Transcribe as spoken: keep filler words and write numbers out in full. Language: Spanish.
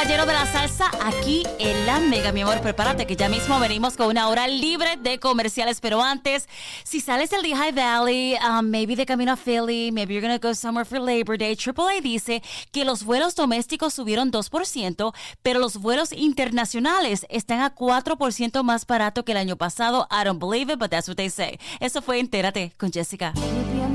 caballero de la salsa aquí en La Mega, mi amor. Prepárate que ya mismo venimos con una hora libre de comerciales. Pero antes, si sales del Lehigh Valley, um, maybe de camino a Philly, maybe you're gonna go somewhere for Labor Day, triple A dice que los vuelos domésticos subieron dos por ciento, pero los vuelos internacionales están a cuatro por ciento más barato que el año pasado. I don't believe it, but that's what they say. Eso fue Entérate con Jessica.